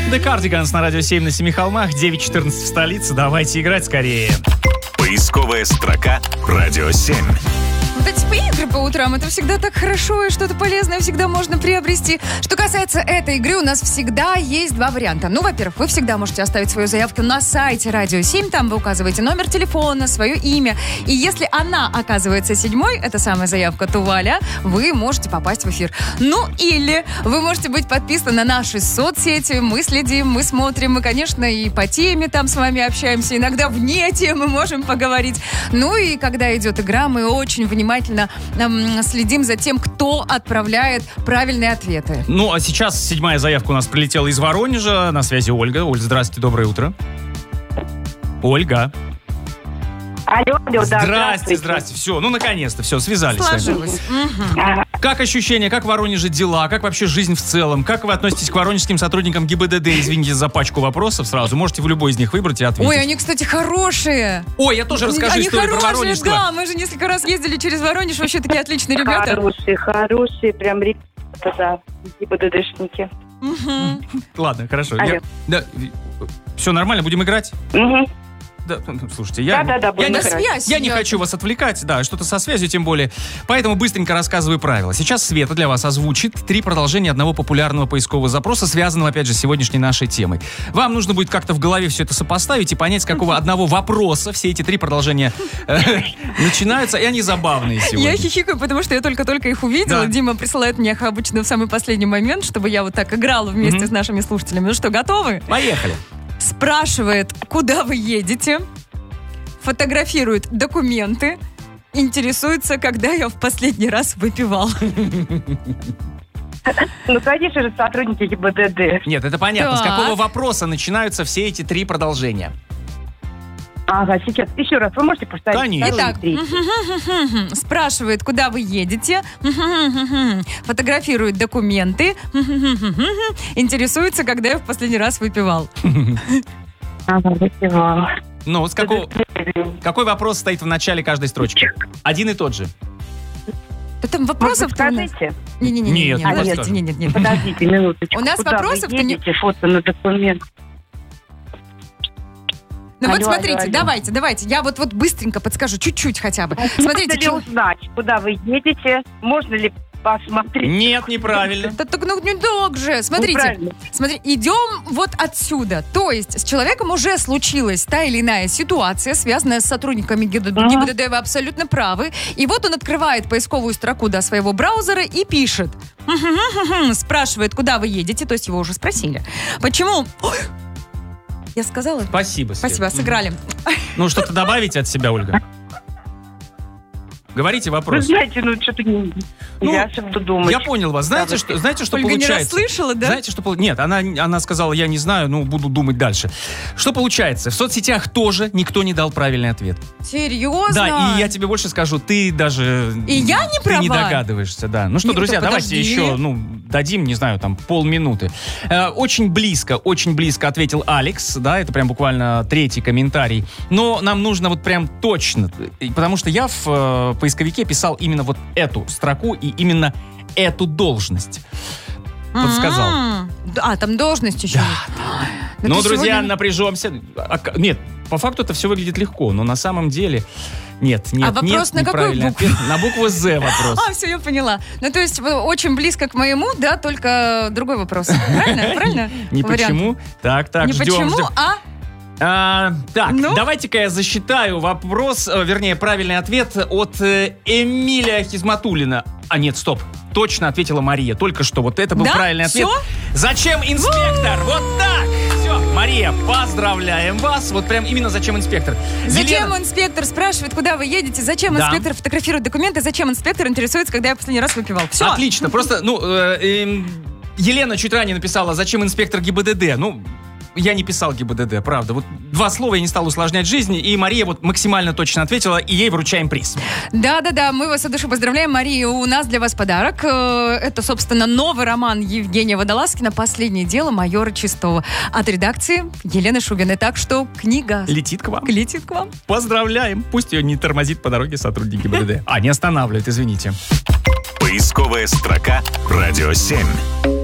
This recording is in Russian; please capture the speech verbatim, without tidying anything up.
The Cardigans на радио семь на Семи холмах, девять четырнадцать в столице. Давайте играть скорее. Поисковая строка «Радио семь». Вот эти игры по утрам, это всегда так хорошо, и что-то полезное всегда можно приобрести. Что касается этой игры, у нас всегда есть два варианта. Ну, во-первых, вы всегда можете оставить свою заявку на сайте радио семь, там вы указываете номер телефона, свое имя. И если она оказывается седьмой, это самая заявка, то, Валя, вы можете попасть в эфир. Ну, или вы можете быть подписаны на наши соцсети, мы следим, мы смотрим, мы, конечно, и по теме там с вами общаемся, иногда вне темы можем поговорить. Ну, и когда идет игра, мы очень внимательно внимательно эм, следим за тем, кто отправляет правильные ответы. Ну, а сейчас седьмая заявка у нас прилетела из Воронежа. На связи Ольга. Оль, здравствуйте, доброе утро. Ольга. Алло, алло, да, Здрасте, здравствуйте. здрасте. Все, ну, наконец-то, все, связались. Сложилось. Угу. Как ощущения, как в Воронеже дела, как вообще жизнь в целом? Как вы относитесь к воронежским сотрудникам ГИБДД? Извините за пачку вопросов сразу. Можете в любой из них выбрать и ответить. Ой, они, кстати, хорошие. Ой, я тоже расскажу они историю хорошие, про Воронежского. Да, мы же несколько раз ездили через Воронеж. Вообще такие отличные ребята. Хорошие, хорошие, прям ребята, да, ГИБДДшники. Угу. Ладно, хорошо. Алло. Я, да, все нормально, будем играть? Угу. Да, слушайте, я, Да, да, да, я, будем не, играть. связь я не идет. хочу вас отвлекать, да, что-то со связью тем более. Поэтому быстренько рассказываю правила. Сейчас Света для вас озвучит три продолжения одного популярного поискового запроса, связанного, опять же, с сегодняшней нашей темой. Вам нужно будет как-то в голове все это сопоставить и понять, с какого одного вопроса все эти три продолжения э, начинаются, и они забавные сегодня. Я хихикаю, потому что я только-только их увидела. Да. Дима присылает мне их обычно в самый последний момент, чтобы я вот так играла вместе Мгм. с нашими слушателями. Ну что, готовы? Поехали. Спрашивает, куда вы едете, фотографирует документы, интересуется, когда я в последний раз выпивал. Ну, конечно же, сотрудники ГИБДД. Нет, это понятно. С Так. какого вопроса начинаются все эти три продолжения? Ага, сейчас еще раз, вы можете повторить? Конечно. Второй, Итак, третий. спрашивает, куда вы едете, фотографирует документы, интересуется, когда я в последний раз выпивал. Ага, выпивал. Ну, с какого, какой вопрос стоит в начале каждой строчки? Один и тот же. Да там Может, вопросов-то у нас... скажите? Не-не-не, Нет, ну, подождите, расскажем. нет, нет, нет. Подождите минуточку. У нас Куда вопросов-то вы не- едете? Фото на документ. Ну вот Алло, смотрите, алло, алло. давайте, давайте, я вот, вот быстренько подскажу, чуть-чуть хотя бы. Смотрите, Можно ли чел- узнать, куда вы едете? Можно ли посмотреть? Нет, неправильно. Да так, ну, не так же. Смотрите, Ну, правильно. смотри, идем вот отсюда. То есть с человеком уже случилась та или иная ситуация, связанная с сотрудниками ГИБДД. Ага. ГИБДД, вы абсолютно правы. И вот он открывает поисковую строку до своего браузера и пишет. Спрашивает, куда вы едете, то есть его уже спросили. Почему? Ой, я сказала? Спасибо, Свет. Спасибо, сыграли. Ну, что-то добавите от себя, Ольга? Говорите Вы вопрос. знаете, ну что-то не... Ну, я что-то думаю. Я понял вас. Знаете, Да, что, знаете, что Ольга не получается? расслышала, да? Знаете, что пол- Нет, она, она сказала, я не знаю, ну, буду думать дальше. Что получается? В соцсетях тоже никто не дал правильный ответ. Серьезно? Да, и я тебе больше скажу, ты даже... И я не Ты не права? догадываешься, да. Ну что, Нет, друзья, да давайте подожди. еще, ну, дадим, не знаю, там, полминуты. Э, очень близко, очень близко ответил Алекс, да, это прям буквально третий комментарий. Но нам нужно вот прям точно, и- потому что я в э, поисковике писал именно вот эту строку и именно эту должность. Подсказал. М-м. А, там должность еще Да. есть. Ну, ты друзья, сегодня- напряжемся. А к- Нет, по факту это все выглядит легко, но на самом деле нет, нет, А вопрос нет, на какую неправильный букву? ответ. На букву «З» вопрос. А, все, я поняла. Ну, то есть, вы очень близко к моему, да, только другой вопрос. Правильно? Правильно? Не Вариант. почему. Так, так, Не ждем, почему, ждем. а... А, так, Ну? давайте-ка я засчитаю вопрос, э, вернее, правильный ответ от э, Эмиля Хизматуллина. А нет, стоп. Точно ответила Мария. Только что. Вот это был Да? правильный ответ. Всё? Зачем инспектор? Вот так. Все, Мария, поздравляем вас. Вот прям именно зачем инспектор. Зачем Елена- инспектор спрашивает, куда вы едете? Зачем Да. инспектор фотографирует документы? Зачем инспектор интересуется, когда я последний раз выпивал? Все. Отлично. Просто, ну, э, эм, Елена чуть ранее написала, зачем инспектор ГИБДД. Ну, я не писал ГИБДД, правда. Вот два слова, я не стал усложнять жизнь, и Мария вот максимально точно ответила, и ей вручаем приз. Да-да-да, мы вас от души поздравляем, Мария. У нас для вас подарок. Э, Это, собственно, новый роман Евгения Водолазкина «Последнее дело майора Чистова» от редакции Елены Шубиной. Так что книга Летит к вам. летит к вам. Поздравляем. Пусть ее не тормозит по дороге сотрудник ГИБДД. А, не останавливает, извините. Поисковая строка «Радио семь».